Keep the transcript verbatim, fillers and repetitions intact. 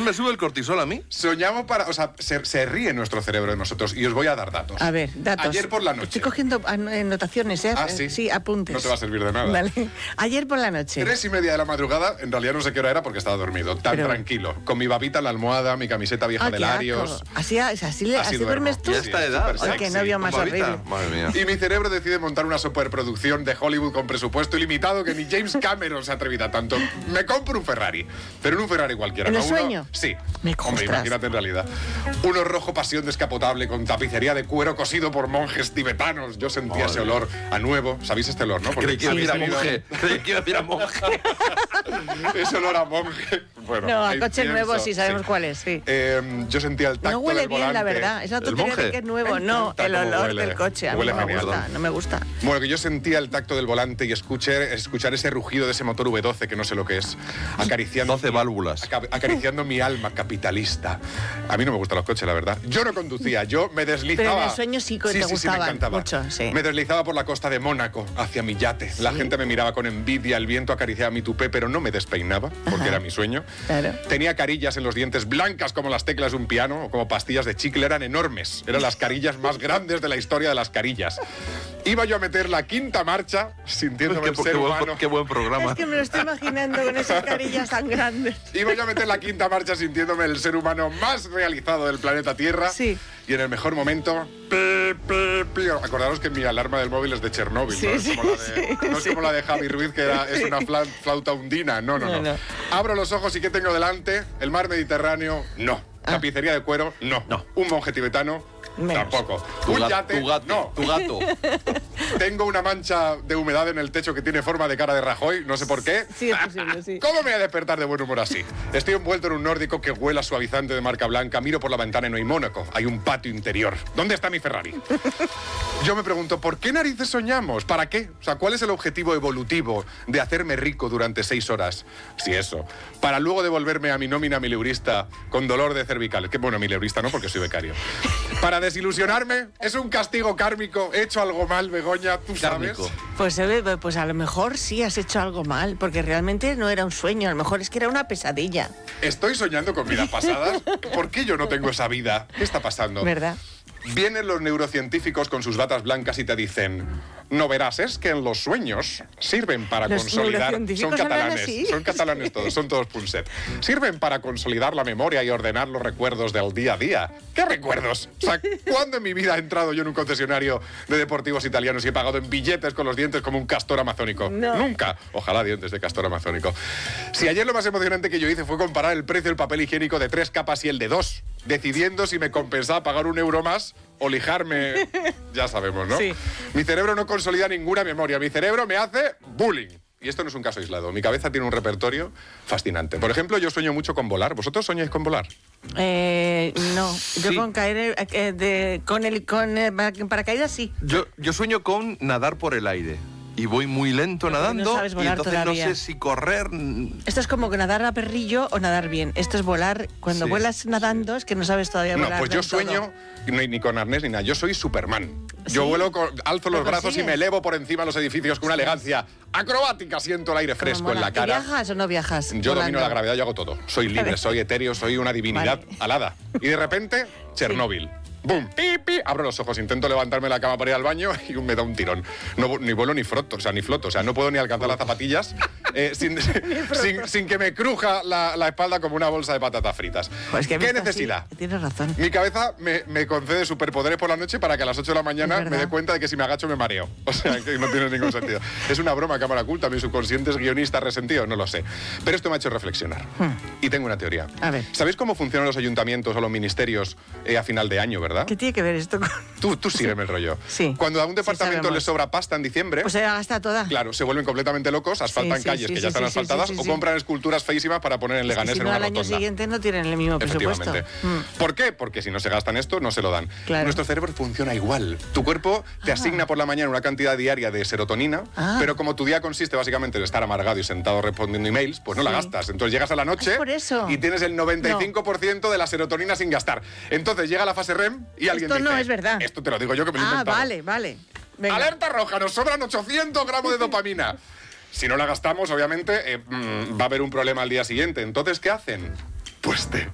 me sube el cortisol a mí. Soñamos para... O sea, se, se ríe nuestro cerebro de nosotros y os voy a dar datos. A ver, datos. Ayer por la noche. Estoy cogiendo anotaciones, ¿eh? Ah, ¿sí? Sí, apuntes. No te va a servir de nada. Vale. Ayer por la noche. Tres y media de la madrugada, en realidad no sé qué hora era porque estaba dormido, tan Pero... tranquilo, con mi babita en la almohada, mi camiseta vieja ah, de qué Larios. asco. ¿Así, así, así, Así duermes tú? ¿Y a esta edad? Ay, qué novio más horrible. Madre mía. Y mi cerebro decide montar una superproducción de Hollywood con presupuesto ilimitado que ni James Cameron se atrevida a tanto. Me compro un Ferrari, pero en un Ferrari cualquiera. ¿En ¿no? el Uno, sueño? sí. Me Hombre, costras. imagínate en realidad. Uno rojo pasión descapotable con tapicería de cuero cosido por monjes tibetanos. Yo sentía Madre. ese olor a nuevo. ¿Sabéis este olor, no? Porque Creí que iba a decir a habéis monje. Creí que iba a decir a monje. tenido ese olor a monje. Bueno, No, a ahí coche pienso, nuevo sí sabemos sí. cuál es, sí. Eh, yo sentía el tacto No huele del bien, volante. la verdad. Es una ¿El tontería monje? de que es nuevo. Me No, encanta el cómo olor huele. del coche. A mí Huele no me genial. gusta, no me gusta. Bueno, que yo sentía el tacto del volante y escuché, escuchar ese rugido de ese motor V doce, que no sé lo que es, acariciando... doce válvulas. aca- Acariciando mi alma capitalista. A mí no me gustan los coches, la verdad. Yo no conducía, yo me deslizaba... Pero en el sueño sí que te sí, sí, me gustaban encantaba. mucho, sí. Me deslizaba por la costa de Mónaco, hacia mi yate. La Sí. gente me miraba con envidia, el viento acariciaba mi tupé, pero no me despeinaba, porque Ajá. era mi sueño. Claro. Tenía carillas en los dientes blancas como las teclas de un piano, o como pastillas de chicle, eran enormes. Eran las carillas más grandes de la historia de las carillas. Iba yo a meter la quinta marcha, sintiéndome Qué, el qué ser buen, humano. qué buen programa. Es que me lo estoy imaginando con esas carillas tan grandes. Iba yo a meter la quinta marcha sintiéndome el ser humano más realizado del planeta Tierra. Sí. Y en el mejor momento... pi, pi, pi. Acordaros que mi alarma del móvil es de Chernóbil, Sí, ¿no? Es sí, como la de, sí, no es sí. como la de Javi Ruiz, que era, es una fla- flauta hundina. No, no, no, No, no. Abro los ojos y ¿qué tengo delante? El mar Mediterráneo, no. Ah. Tapicería de cuero, no. No. Un monje tibetano, Menos. tampoco. Tu, Un ga- yate, tu gato. no. Tu gato. Tengo una mancha de humedad en el techo que tiene forma de cara de Rajoy, no sé por qué. Sí, es posible, sí. ¿Cómo me voy a despertar de buen humor así? Estoy envuelto en un nórdico que huela suavizante de marca blanca. Miro por la ventana y no hay Mónaco. Hay un patio interior. ¿Dónde está mi Ferrari? Yo me pregunto, ¿por qué narices soñamos? ¿Para qué? O sea, ¿cuál es el objetivo evolutivo de hacerme rico durante seis horas? Si eso. Para luego devolverme a mi nómina mileurista con dolor de cervical. Que bueno, mileurista no, porque soy becario. Para desilusionarme, es un castigo kármico. He hecho algo mal, Begoña, tú sabes. Kármico. Pues, eh, pues a lo mejor sí has hecho algo mal, porque realmente no era un sueño, a lo mejor es que era una pesadilla, Estoy soñando con vidas pasadas. ¿Por qué yo no tengo esa vida? ¿Qué está pasando? ¿verdad? Vienen los neurocientíficos con sus batas blancas y te dicen, no verás, es que en los sueños sirven para Los consolidar... Son neurocientíficos hablan catalanes, así. son catalanes todos, son todos punset. Sirven para consolidar la memoria y ordenar los recuerdos del día a día. ¿Qué recuerdos? O sea, ¿cuándo en mi vida he entrado yo en un concesionario de deportivos italianos y he pagado en billetes con los dientes como un castor amazónico? No. Nunca. Ojalá dientes de castor amazónico. Si ayer lo más emocionante que yo hice fue comparar el precio del papel higiénico de tres capas y el de dos, decidiendo si me compensaba pagar un euro más o lijarme, ya sabemos, ¿no? Sí. Mi cerebro no consolida ninguna memoria, mi cerebro me hace bullying. Y esto no es un caso aislado, mi cabeza tiene un repertorio fascinante. Por ejemplo, yo sueño mucho con volar. ¿Vosotros soñáis con volar? Eh, no, yo Sí. con caer eh, de, con el con el paracaídas sí. Yo, yo sueño con nadar por el aire. Y voy muy lento Pero no nadando. sabes Y volar entonces todavía. no sé si correr. mm, Esto es como que nadar a perrillo o nadar bien. Esto es volar. Cuando Sí, vuelas nadando es que no sabes todavía No, volar. pues yo del todo. sueño, ni, ni con arnés ni nada, yo soy Superman. ¿Sí? Yo vuelo, con- alzo los ¿Lo brazos y consigues? me elevo por encima de los edificios con una elegancia acrobática, siento el aire Cómo fresco en mola. la cara. ¿Y viajas o no viajas? Yo domino volando? la gravedad, yo hago todo. Soy libre, soy etéreo, soy una divinidad Vale. alada. Y de repente, Chernóbil. ¡Bum! ¡Pi, pi! Abro los ojos, intento levantarme de la cama para ir al baño y me da un tirón. No, ni vuelo ni froto, o sea, ni floto. O sea, no puedo ni alcanzar las zapatillas eh, sin, sin, sin que me cruja la, la espalda como una bolsa de patatas fritas. Jo, es que ¿Qué ves así, necesidad? Tienes razón. Mi cabeza me, me concede superpoderes por la noche para que a las ocho de la mañana Es me verdad. dé cuenta de que si me agacho me mareo. O sea, que no tiene ningún sentido. Es una broma a cámara oculta. Mi subconsciente es guionista resentido, no lo sé. Pero esto me ha hecho reflexionar. Y tengo una teoría. A ver. ¿Sabéis cómo funcionan los ayuntamientos o los ministerios eh, a final de año, verdad? ¿Qué tiene que ver esto con...? Tú, tú sígueme el rollo. Sí. Cuando a un Sí, departamento sabemos. le sobra pasta en diciembre... Pues se la gasta toda. Claro, se vuelven completamente locos, asfaltan Sí, sí, calles sí, que sí, ya están sí, sí, asfaltadas sí, sí, o sí. compran esculturas feísimas para poner en Es que Leganés si en no, una al año rotonda. siguiente no tienen el mismo presupuesto. Efectivamente. Mm. ¿Por qué? Porque si no se gastan esto, no se lo dan. Claro. Nuestro cerebro funciona igual. Tu cuerpo te Ah. asigna por la mañana una cantidad diaria de serotonina, Ah. pero como tu día consiste básicamente en estar amargado y sentado respondiendo emails, pues no la Sí. gastas. Entonces llegas a la noche Es por eso. y tienes el noventa y cinco por ciento de la serotonina sin gastar. Entonces llega la fase R E M y alguien Esto dice... no es verdad. Esto te lo digo yo que me lo he Ah, inventado. vale, vale. Venga. ¡Alerta roja! Nos sobran ochocientos gramos de dopamina. Si no la gastamos, obviamente, eh, mm, va a haber un problema al día siguiente. Entonces, ¿qué hacen? Pues te